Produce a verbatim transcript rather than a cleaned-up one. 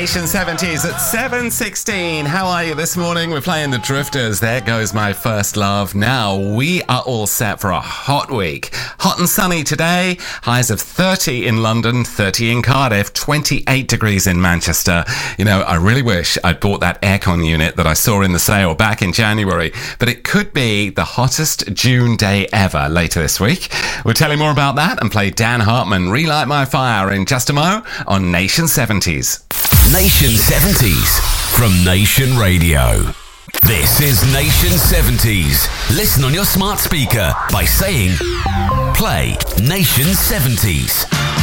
Nation seventies at seven sixteen. How are you this morning? We're playing the Drifters. There goes my first love. Now we are all set for a hot week. Hot and sunny today. Highs of thirty in London, thirty in Cardiff, twenty-eight degrees in Manchester. You know, I really wish I'd bought that aircon unit that I saw in the sale back in January, but it could be the hottest June day ever later this week. We'll tell you more about that and play Dan Hartman, Relight My Fire in just a mo on Nation seventies. Nation seventies from Nation Radio. This is Nation seventies. Listen on your smart speaker by saying, play Nation seventies.